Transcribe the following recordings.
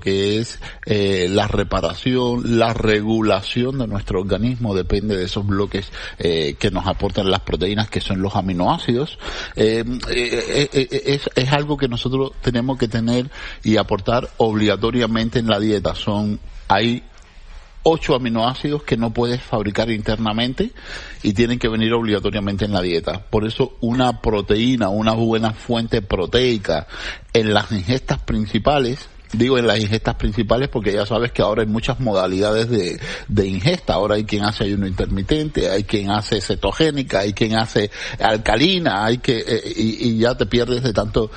que es la reparación, la regulación de nuestro organismo, depende de esos bloques que nos aportan las proteínas, que son los aminoácidos. Es algo que nosotros tenemos que tener y aportar obligatoriamente en la dieta. Hay 8 aminoácidos que no puedes fabricar internamente y tienen que venir obligatoriamente en la dieta. Por eso una proteína, una buena fuente proteica en las ingestas principales, digo en las ingestas principales porque ya sabes que ahora hay muchas modalidades de ingesta. Ahora hay quien hace ayuno intermitente, hay quien hace cetogénica, hay quien hace alcalina, y ya te pierdes de tanto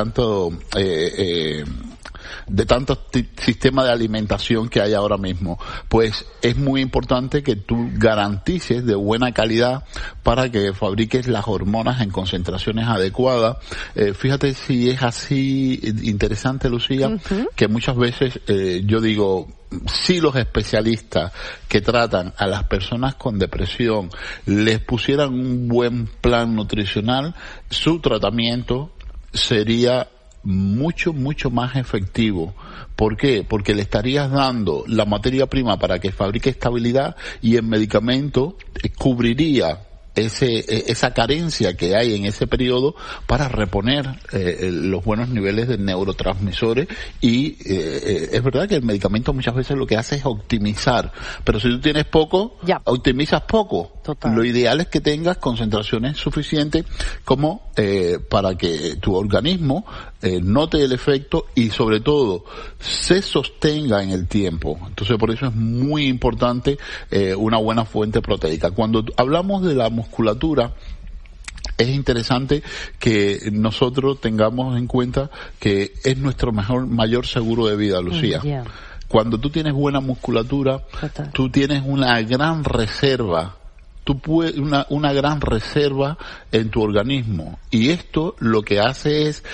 sistema de alimentación que hay ahora mismo. Pues es muy importante que tú garantices de buena calidad para que fabriques las hormonas en concentraciones adecuadas. Fíjate si es así interesante, Lucía, que muchas veces yo digo, si los especialistas que tratan a las personas con depresión les pusieran un buen plan nutricional, su tratamiento sería mucho más efectivo. ¿Por qué? Porque le estarías dando la materia prima para que fabrique estabilidad y el medicamento cubriría esa carencia que hay en ese periodo para reponer los buenos niveles de neurotransmisores y es verdad que el medicamento muchas veces lo que hace es optimizar, pero si tú tienes poco, optimizas poco. Total. Lo ideal es que tengas concentraciones suficientes como para que tu organismo note el efecto y sobre todo se sostenga en el tiempo. Entonces por eso es muy importante una buena fuente proteica. Cuando hablamos de la musculatura, es interesante que nosotros tengamos en cuenta que es nuestro mayor seguro de vida, Lucía. Cuando tú tienes buena musculatura, tú tienes una gran reserva. Tú puedes una gran reserva en tu organismo y esto lo que hace es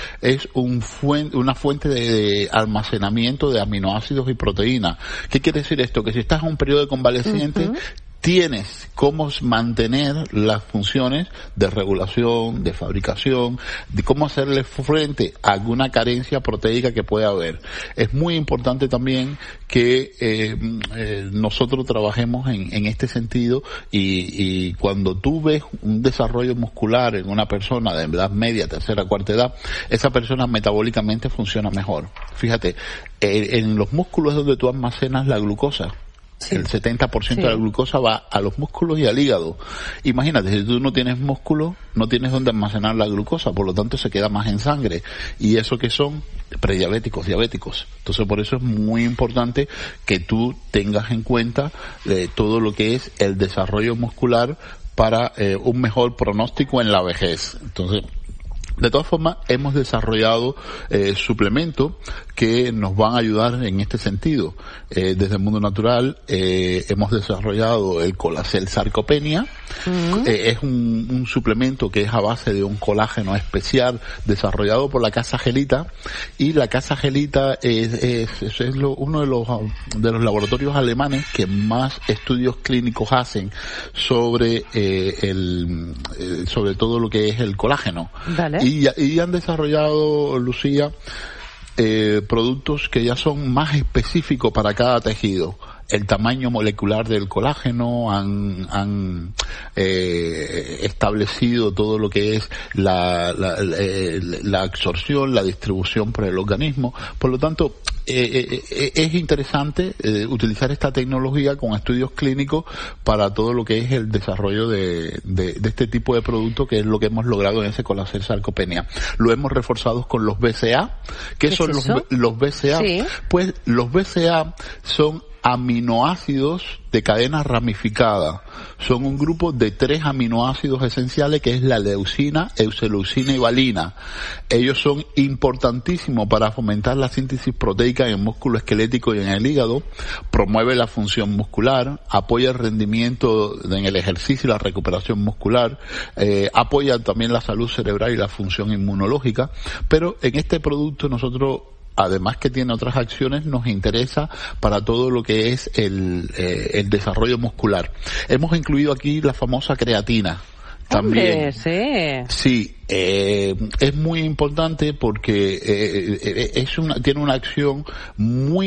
una fuente de almacenamiento de aminoácidos y proteínas. ¿Qué quiere decir esto? Que si estás en un periodo de convaleciente, tienes cómo mantener las funciones de regulación, de fabricación, de cómo hacerle frente a alguna carencia proteica que pueda haber. Es muy importante también que nosotros trabajemos en este sentido y cuando tú ves un desarrollo muscular en una persona de edad media, tercera, cuarta edad, esa persona metabólicamente funciona mejor. Fíjate, en los músculos es donde tú almacenas la glucosa. Sí. El 70% de la glucosa va a los músculos y al hígado. Imagínate, si tú no tienes músculo, no tienes donde almacenar la glucosa, por lo tanto se queda más en sangre. Y eso que son prediabéticos, diabéticos. Entonces por eso es muy importante que tú tengas en cuenta todo lo que es el desarrollo muscular para un mejor pronóstico en la vejez. Entonces, de todas formas, hemos desarrollado suplementos que nos van a ayudar en este sentido. Desde el mundo natural hemos desarrollado el Colacel Sarcopenia. Es un suplemento que es a base de un colágeno especial desarrollado por la Casa Gelita, y la Casa Gelita es uno de los laboratorios alemanes que más estudios clínicos hacen sobre sobre todo lo que es el colágeno. Vale. Y han desarrollado, Lucía, productos que ya son más específicos para cada tejido. El tamaño molecular del colágeno, han establecido todo lo que es la absorción, la distribución por el organismo. Por lo tanto, es interesante utilizar esta tecnología con estudios clínicos para todo lo que es el desarrollo de este tipo de producto, que es lo que hemos logrado en ese Colacel Sarcopenia. Lo hemos reforzado con los BCA. ¿Qué son los BCA? Sí. Pues los BCA son aminoácidos de cadena ramificada. Son un grupo de 3 aminoácidos esenciales, que es la leucina, euseleucina y valina. Ellos son importantísimos para fomentar la síntesis proteica en el músculo esquelético y en el hígado, promueve la función muscular, apoya el rendimiento en el ejercicio y la recuperación muscular, apoya también la salud cerebral y la función inmunológica. Pero en este producto nosotros, además que tiene otras acciones, nos interesa para todo lo que es el desarrollo muscular. Hemos incluido aquí la famosa creatina. también. Sí. Sí, es muy importante porque tiene una acción muy